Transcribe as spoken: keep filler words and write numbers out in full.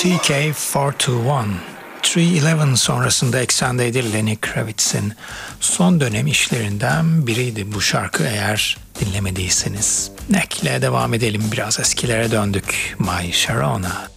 C K dört iki bir. üç on bir sonrasında eksendeydi Lenny Kravitz'in son dönem işlerinden biriydi bu şarkı eğer dinlemediyseniz. Neck'le devam edelim, biraz eskilere döndük. My Sharona.